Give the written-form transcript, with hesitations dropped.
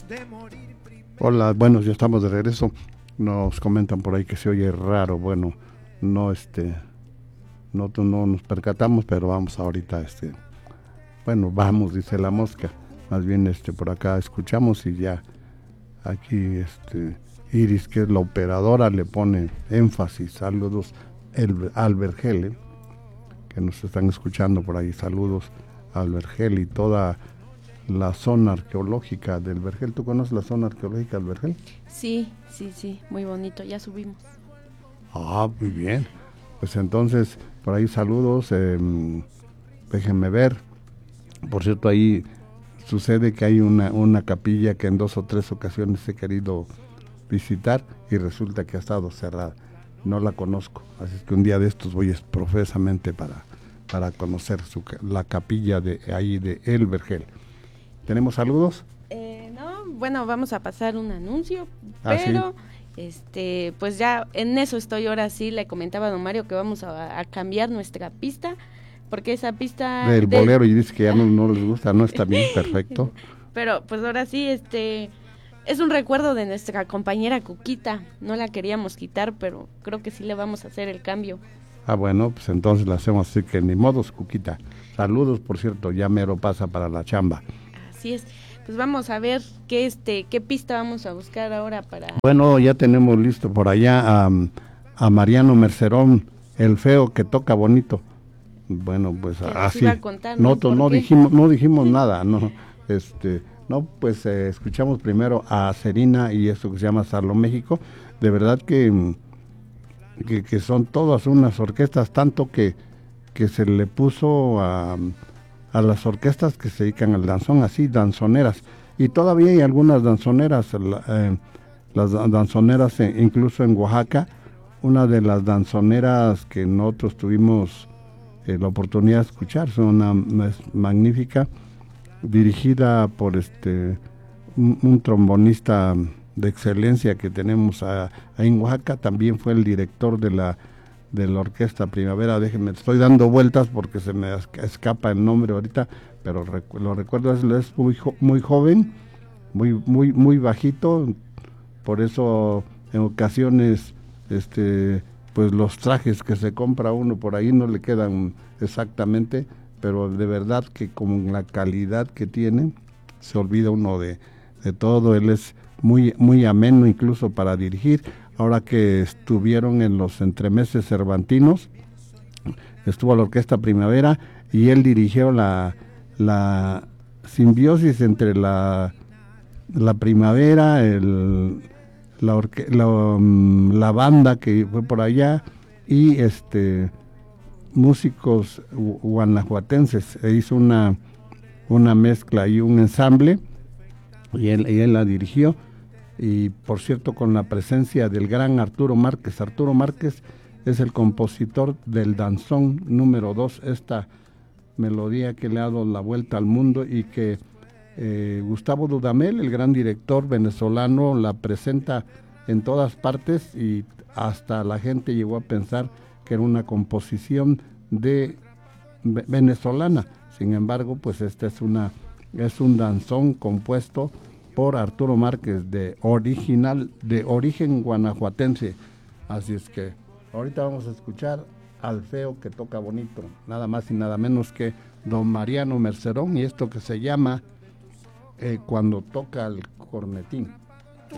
Hola, bueno, ya estamos de regreso. Nos comentan por ahí que se oye raro. Bueno, no no nos percatamos, pero vamos ahorita bueno, vamos, dice la mosca. Más bien por acá escuchamos y ya aquí Iris, que es la operadora, le pone énfasis. Saludos al Vergel, que nos están escuchando por ahí. Saludos al Vergel y toda la zona arqueológica del Vergel. ¿Tú conoces la zona arqueológica del Vergel? Sí, muy bonito, ya subimos. Ah, muy bien. Pues entonces, por ahí saludos, déjenme ver. Por cierto, ahí sucede que hay una capilla que en 2 o 3 ocasiones he querido visitar y resulta que ha estado cerrada. No la conozco, así es que un día de estos voy profesamente para conocer la capilla de ahí de El Vergel. ¿Tenemos saludos? No, bueno, vamos a pasar un anuncio, pero pues ya en eso estoy ahora sí. Le comentaba a don Mario que vamos a cambiar nuestra pista, porque esa pista del bolero, y dice que ya no les gusta. No, está bien, perfecto. Pero pues ahora sí, es un recuerdo de nuestra compañera Cuquita. No la queríamos quitar, pero creo que sí le vamos a hacer el cambio. Ah, bueno, pues entonces la hacemos así, que ni modos, Cuquita. Saludos, por cierto, ya mero pasa para la chamba. Así es. Pues vamos a ver qué pista vamos a buscar ahora para... Bueno, ya tenemos listo por allá a Mariano Mercerón, el feo que toca bonito. Bueno, pues así. No dijimos nada, no. Pues escuchamos primero a Serina y esto que se llama Saló México. De verdad que son todas unas orquestas, tanto que se le puso a las orquestas que se dedican al danzón, así, danzoneras. Y todavía hay algunas danzoneras, las danzoneras incluso en Oaxaca. Una de las danzoneras que nosotros tuvimos la oportunidad de escuchar, una magnífica, dirigida por un trombonista de excelencia que tenemos ahí en Oaxaca. También fue el director de la Orquesta Primavera. Déjenme, estoy dando vueltas porque se me escapa el nombre ahorita, pero lo recuerdo. Es muy joven, muy bajito, por eso en ocasiones pues los trajes que se compra uno por ahí no le quedan exactamente, pero de verdad que con la calidad que tiene se olvida uno de todo. Él es muy ameno incluso para dirigir. Ahora que estuvieron en los entremeses cervantinos, estuvo la Orquesta Primavera y él dirigió la simbiosis entre la primavera, la banda que fue por allá y músicos guanajuatenses. E hizo una mezcla y un ensamble y él la dirigió. Y por cierto, con la presencia del gran Arturo Márquez. Arturo Márquez es el compositor del danzón número 2, esta melodía que le ha dado la vuelta al mundo y que Gustavo Dudamel, el gran director venezolano, la presenta en todas partes y hasta la gente llegó a pensar que era una composición venezolana. Sin embargo, pues es un danzón compuesto por Arturo Márquez, de origen guanajuatense. Así es que ahorita vamos a escuchar al feo que toca bonito, nada más y nada menos que don Mariano Mercerón, y esto que se llama Cuando toca el cornetín.